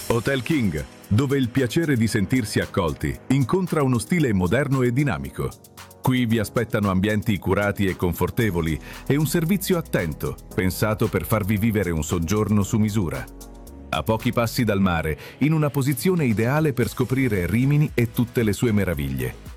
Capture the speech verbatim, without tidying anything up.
Hotel King, dove il piacere di sentirsi accolti incontra uno stile moderno e dinamico. Qui vi aspettano ambienti curati e confortevoli e un servizio attento, pensato per farvi vivere un soggiorno su misura. A pochi passi dal mare, in una posizione ideale per scoprire Rimini e tutte le sue meraviglie.